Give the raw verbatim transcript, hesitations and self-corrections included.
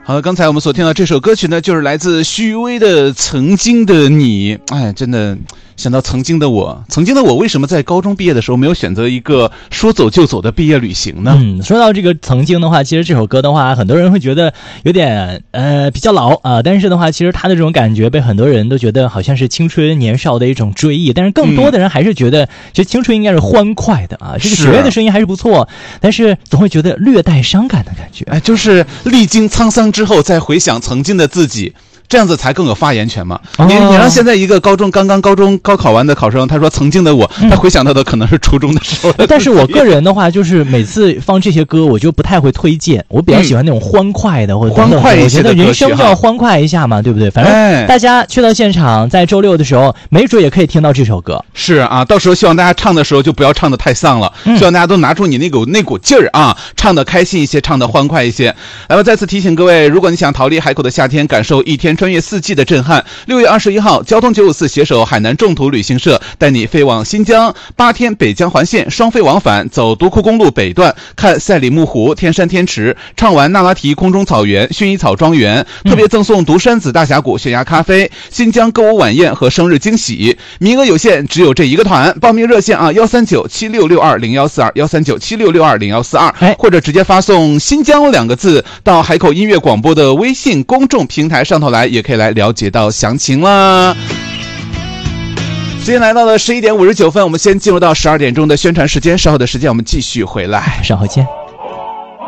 好了，刚才我们所听到这首歌曲呢，就是来自许巍的《曾经的你》。哎，真的想到曾经的我，曾经的我为什么在高中毕业的时候没有选择一个说走就走的毕业旅行呢？ 嗯，说到这个曾经的话，其实这首歌的话，很多人会觉得有点呃比较老啊，但是的话，其实他的这种感觉被很多人都觉得好像是青春年少的一种追忆，但是更多的人还是觉得，其实青春应该是欢快的啊。这个许巍的声音还是不错，但是总会觉得略带伤感的感觉。 哎，就是历经沧桑之后再回想曾经的自己，这样子才更有发言权嘛。哦、你你让现在一个高中刚刚高中高考完的考生，他说曾经的我，嗯、他回想到的可能是初中的时候的。 但是我个人的话，就是每次放这些歌，我就不太会推荐。我比较喜欢那种欢快的，嗯、或者欢快一些的歌曲。 我觉得人生就要欢快一下嘛，对不对？反正大家去到现场，在周六的时候，没准也可以听到这首歌。 是啊，到时候希望大家唱的时候就不要唱的太丧了，嗯、希望大家都拿出你那股那股劲儿啊，唱的开心一些，唱的欢快一些。来吧，再次提醒各位，如果你想逃离海口的夏天，感受一天穿越四季的震撼，六月二十一号，交通九五四携手海南众途旅行社带你飞往新疆，八天北疆环线，双飞往返，走独库公路北段，看赛里木湖、天山天池，畅玩那拉提空中草原、薰衣草庄园，特别赠送独山子大峡谷悬崖咖啡、新疆歌舞晚宴和生日惊喜，名额有限，只有这一个团。报名热线啊，幺三九七六六二零幺四二，幺三九七六六二零幺四二，或者直接发送新疆两个字到海口音乐广播的微信公众平台上头来，也可以来了解到详情啦。时间来到了十一点五十九分，我们先进入到十二点钟的宣传时间，稍后的时间我们继续回来， 稍后见。